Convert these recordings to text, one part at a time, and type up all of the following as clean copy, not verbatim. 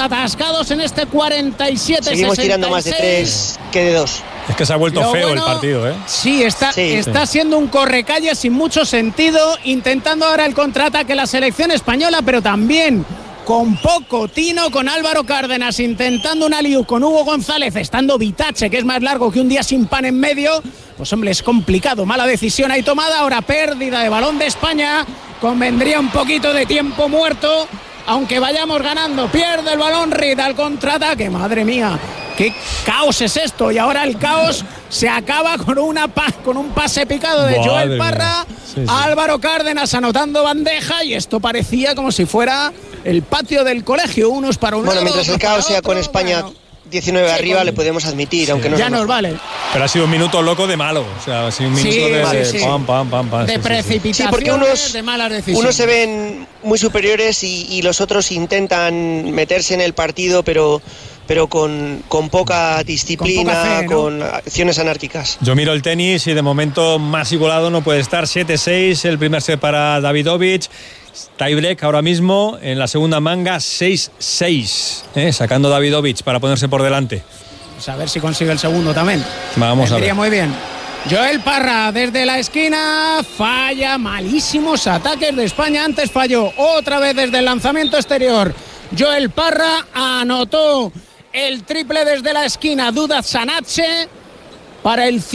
atascados en este 47-66. Seguimos tirando más de 3 que de 2. Es que se ha vuelto feo el partido, ¿eh? Sí, está siendo un correcalles sin mucho sentido, intentando ahora el contraataque la selección española, pero también con poco tino, con Álvaro Cárdenas intentando una liu con Hugo González, estando Vitache, que es más largo que un día sin pan en medio. Pues hombre, es complicado, mala decisión ahí tomada, ahora pérdida de balón de España, convendría un poquito de tiempo muerto, aunque vayamos ganando, pierde el balón Reed al contraataque, madre mía. ¿Qué caos es esto? Y ahora el caos se acaba con un pase picado de Joel Parra. Sí. Álvaro Cárdenas anotando bandeja y esto parecía como si fuera el patio del colegio, unos para un lado. Bueno, mientras el caos sea con España 19 arriba, le podemos admitir, aunque no ya nos vale. Pero ha sido un minuto loco de malo, o sea, ha sido un minuto de de precipitación, porque de malas decisiones. Unos se ven muy superiores y los otros intentan meterse en el partido, pero con poca disciplina, con, poca fe, ¿no? Con acciones anárquicas. Yo miro el tenis y de momento más igualado no puede estar. 7-6, el primer set para Davidovich. Tiebreak ahora mismo en la segunda manga, 6-6, sacando Davidovich para ponerse por delante. Pues a ver si consigue el segundo también. Vamos a ver. Muy bien. Joel Parra desde la esquina falla, malísimos ataques de España. Antes falló otra vez desde el lanzamiento exterior. Joel Parra anotó el triple desde la esquina. Duda Sanache para el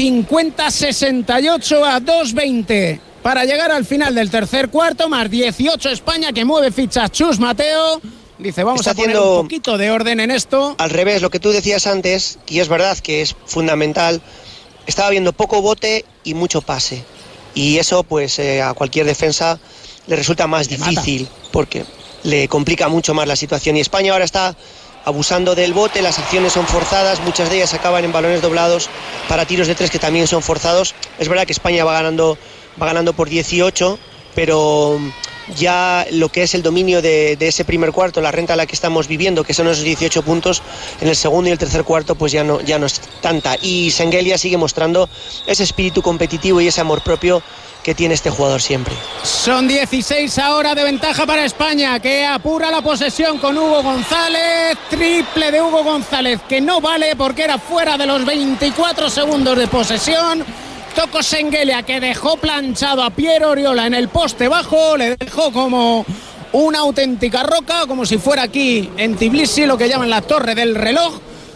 50-68 a 2-20. Para llegar al final del tercer cuarto, más 18 España, que mueve fichas Chus Mateo. Dice, vamos a poner un poquito de orden en esto. Al revés, lo que tú decías antes, y es verdad que es fundamental, estaba viendo poco bote y mucho pase. Y eso, pues, a cualquier defensa le resulta más difícil, porque le complica mucho más la situación. Y España ahora está abusando del bote, las acciones son forzadas, muchas de ellas acaban en balones doblados para tiros de 3 que también son forzados. Es verdad que España va ganando por 18, pero ya lo que es el dominio de ese primer cuarto, la renta a la que estamos viviendo, que son esos 18 puntos, en el segundo y el tercer cuarto pues ya no es tanta. Y Şengeli sigue mostrando ese espíritu competitivo y ese amor propio que tiene este jugador siempre. Son 16 ahora de ventaja para España, que apura la posesión con Hugo González. Triple de Hugo González, que no vale porque era fuera de los 24 segundos de posesión. Tocó Şengeli, que dejó planchado a Piero Oriola en el poste bajo, le dejó como una auténtica roca, como si fuera aquí en Tbilisi, lo que llaman la torre del reloj,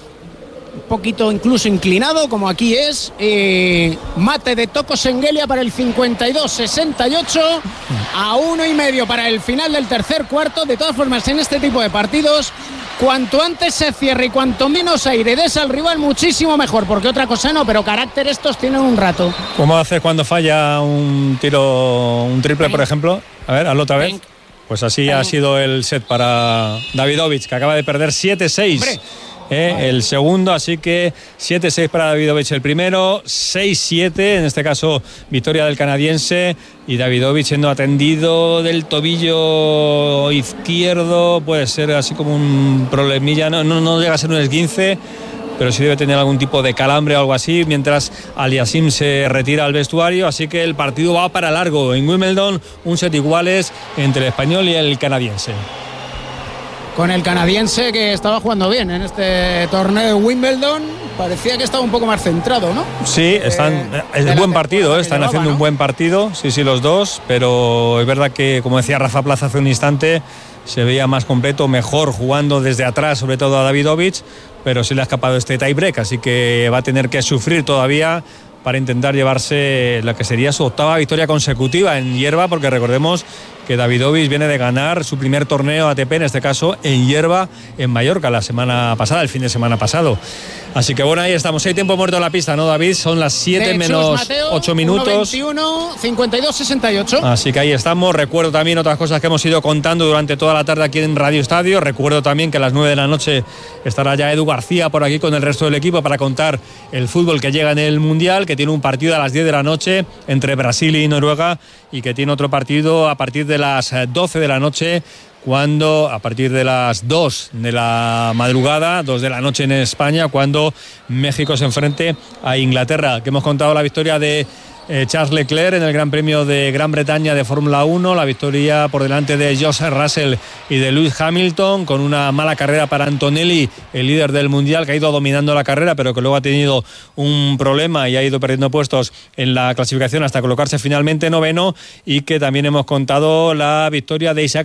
un poquito incluso inclinado, como aquí es. Mate de Tocó Şengeli para el 52-68, a 1,5 para el final del tercer cuarto. De todas formas, en este tipo de partidos, cuanto antes se cierre y cuanto menos aire des al rival, muchísimo mejor, porque otra cosa no, pero carácter estos tienen un rato. ¿Cómo haces cuando falla un triple, por ejemplo? A ver, hazlo otra vez. Pues así ha sido el set para Davidovich, que acaba de perder 7-6. El segundo, así que 7-6 para Davidovich el primero, 6-7, en este caso victoria del canadiense, y Davidovich siendo atendido del tobillo izquierdo, puede ser así como un problemilla, no llega a ser un esguince, pero sí debe tener algún tipo de calambre o algo así, mientras Aliasim se retira al vestuario, así que el partido va para largo. En Wimbledon, un set iguales entre el español y el canadiense. Con el canadiense, que estaba jugando bien en este torneo de Wimbledon, parecía que estaba un poco más centrado, ¿no? Sí, es buen partido, están haciendo un buen partido, sí, los dos, pero es verdad que, como decía Rafa Plaza hace un instante, se veía más completo, mejor jugando desde atrás, sobre todo a Davidovich, pero se le ha escapado este tiebreak, así que va a tener que sufrir todavía para intentar llevarse la que sería su octava victoria consecutiva en hierba, porque recordemos que Davidovich viene de ganar su primer torneo ATP, en este caso en hierba, en Mallorca el fin de semana pasado. Así que bueno, ahí estamos. Hay tiempo muerto en la pista, ¿no, David? Son las 7 menos Mateo, 8 minutos. 1:21, 52-68. Así que ahí estamos. Recuerdo también otras cosas que hemos ido contando durante toda la tarde aquí en Radio Estadio. Recuerdo también que a las 9 de la noche estará ya Edu García por aquí con el resto del equipo para contar el fútbol que llega en el Mundial, que tiene un partido a las 10 de la noche entre Brasil y Noruega, y que tiene otro partido a partir de las 12 de la noche, cuando a partir de las 2 de la madrugada, 2 de la noche en España, cuando México se enfrente a Inglaterra, que hemos contado la victoria de Charles Leclerc en el Gran Premio de Gran Bretaña de Fórmula 1, la victoria por delante de George Russell y de Lewis Hamilton, con una mala carrera para Antonelli, el líder del Mundial, que ha ido dominando la carrera, pero que luego ha tenido un problema y ha ido perdiendo puestos en la clasificación hasta colocarse finalmente noveno, y que también hemos contado la victoria de Isaac